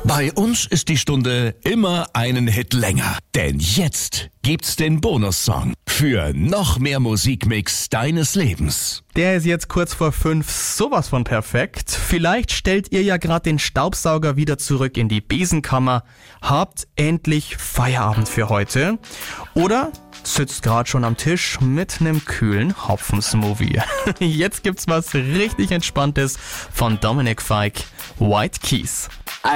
Bei uns ist die Stunde immer einen Hit länger. Denn jetzt gibt's den Bonussong für noch mehr Musikmix deines Lebens. Der ist jetzt kurz vor 5 sowas von perfekt. Vielleicht stellt ihr ja gerade den Staubsauger wieder zurück in die Besenkammer, habt endlich Feierabend für heute oder sitzt gerade schon am Tisch mit einem kühlen Hopfensmoothie. Jetzt gibt's was richtig Entspanntes von Dominic Fike, White Keys.